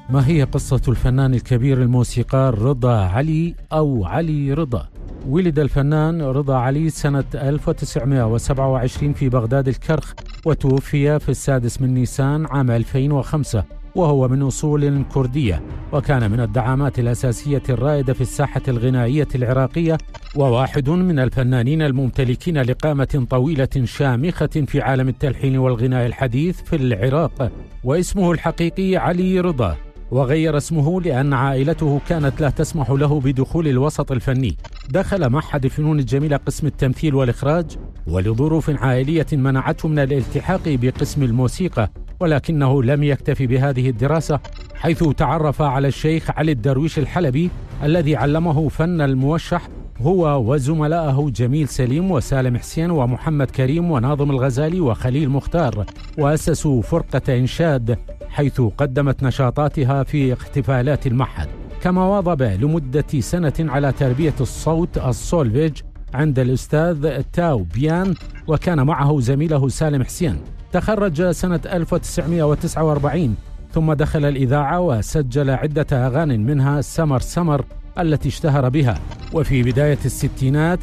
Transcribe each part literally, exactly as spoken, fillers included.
ما هي قصة الفنان الكبير الموسيقار رضا علي أو علي رضا؟ ولد الفنان رضا علي سنة ألف وتسعمائة وسبعة وعشرين في بغداد الكرخ، وتوفي في السادس من نيسان عام ألفين وخمسة، وهو من أصول كردية، وكان من الدعامات الأساسية الرائدة في الساحة الغنائية العراقية، وواحد من الفنانين الممتلكين لقامة طويلة شامخة في عالم التلحين والغناء الحديث في العراق. واسمه الحقيقي علي رضا، وغير اسمه لأن عائلته كانت لا تسمح له بدخول الوسط الفني. دخل معهد الفنون الجميلة قسم التمثيل والإخراج، ولظروف عائلية منعته من الالتحاق بقسم الموسيقى، ولكنه لم يكتفي بهذه الدراسة، حيث تعرف على الشيخ علي الدرويش الحلبي الذي علمه فن الموشح، هو وزملائه جميل سليم وسالم حسين ومحمد كريم وناظم الغزالي وخليل مختار، وأسسوا فرقة إنشاد حيث قدمت نشاطاتها في احتفالات المعهد. كما واظب لمدة سنة على تربية الصوت السولفيج عند الأستاذ تاو بيان، وكان معه زميله سالم حسين. تخرج سنة ألف وتسعمائة وتسعة وأربعين، ثم دخل الإذاعة وسجل عدة أغاني منها سمر سمر التي اشتهر بها. وفي بداية الستينات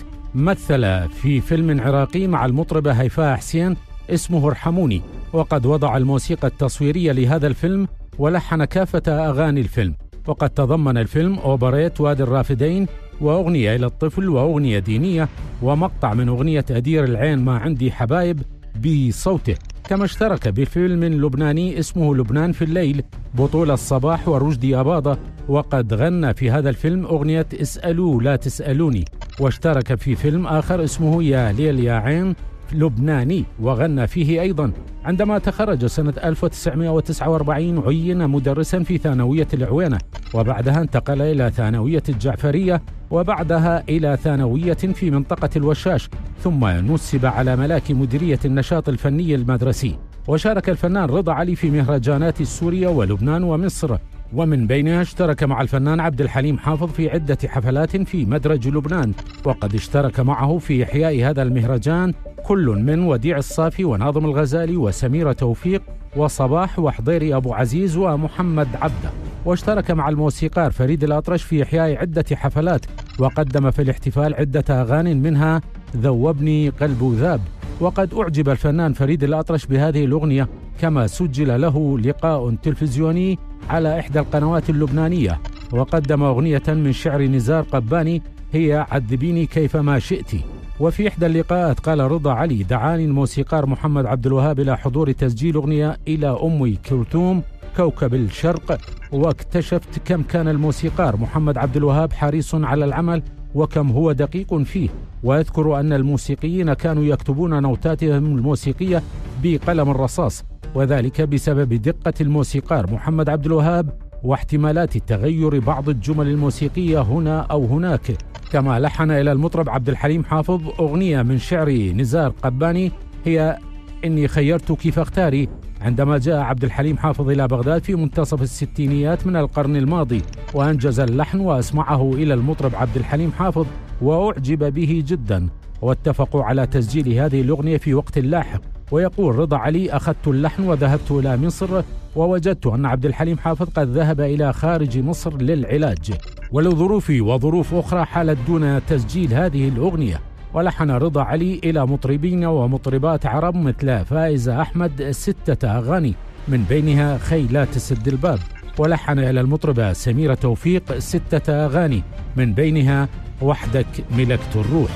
مثل في فيلم عراقي مع المطربة هيفاء حسين اسمه ارحموني، وقد وضع الموسيقى التصويرية لهذا الفيلم ولحن كافة أغاني الفيلم. وقد تضمن الفيلم أوبريت وادي الرافدين، وأغنية إلى الطفل، وأغنية دينية، ومقطع من أغنية أدير العين ما عندي حبايب بصوته. كما اشترك بفيلم لبناني اسمه لبنان في الليل بطولة الصباح ورشدي أباضة، وقد غنى في هذا الفيلم أغنية اسألوا لا تسألوني. واشترك في فيلم آخر اسمه يا ليل يا عين لبناني، وغنى فيه أيضا. عندما تخرج سنة ألف وتسعمائة وتسعة وأربعين عين مدرسا في ثانوية العوينة، وبعدها انتقل إلى ثانوية الجعفرية، وبعدها إلى ثانوية في منطقة الوشاش، ثم نسب على ملاك مديرية النشاط الفني المدرسي. وشارك الفنان رضا علي في مهرجانات سوريا ولبنان ومصر، ومن بينها اشترك مع الفنان عبد الحليم حافظ في عدة حفلات في مدرج لبنان، وقد اشترك معه في إحياء هذا المهرجان كل من وديع الصافي وناظم الغزالي وسميرة توفيق وصباح وحضيري أبو عزيز ومحمد عبده. واشترك مع الموسيقار فريد الأطرش في إحياء عدة حفلات، وقدم في الاحتفال عدة أغاني منها ذوبني قلب ذاب. وقد أعجب الفنان فريد الأطرش بهذه الأغنية، كما سجل له لقاء تلفزيوني على إحدى القنوات اللبنانية، وقدم أغنية من شعر نزار قباني هي عذبيني كيفما شئتي. وفي إحدى اللقاءات قال رضا علي: دعاني الموسيقار محمد عبد الوهاب إلى حضور تسجيل أغنية إلى أمي كلثوم كوكب الشرق، واكتشفت كم كان الموسيقار محمد عبد الوهاب حريص على العمل وكم هو دقيق فيه. ويذكر أن الموسيقيين كانوا يكتبون نوتاتهم الموسيقية بقلم الرصاص، وذلك بسبب دقة الموسيقار محمد عبد الوهاب واحتمالات تغير بعض الجمل الموسيقية هنا أو هناك. كما لحن إلى المطرب عبد الحليم حافظ أغنية من شعر نزار قباني هي إني خيرتك فاختاري، عندما جاء عبد الحليم حافظ إلى بغداد في منتصف الستينيات من القرن الماضي، وأنجز اللحن وأسمعه إلى المطرب عبد الحليم حافظ وأعجب به جدا، واتفقوا على تسجيل هذه الأغنية في وقت لاحق. ويقول رضا علي: أخذت اللحن وذهبت إلى مصر، ووجدت أن عبد الحليم حافظ قد ذهب إلى خارج مصر للعلاج، ولظروف وظروف أخرى حالت دون تسجيل هذه الأغنية. ولحن رضا علي إلى مطربين ومطربات عرب مثل فائزة أحمد ستة أغاني، من بينها خي لا تسد الباب. ولحن إلى المطربة سميرة توفيق ستة أغاني، من بينها وحدك ملكت الروح.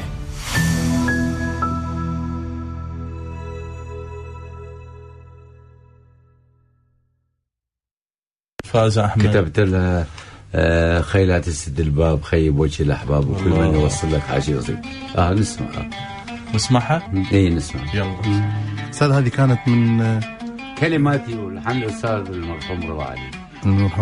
فائزة أحمد كتبت لها آه خي لا تسد الباب، خي بوجه الأحباب، وكل من يوصل لك حاجة يصيب. آه نسمع نسمعها؟ إيه نسمع. يلا أستاذ، هذه كانت من كلماتي ولحن الأستاذ المرحوم رضا علي.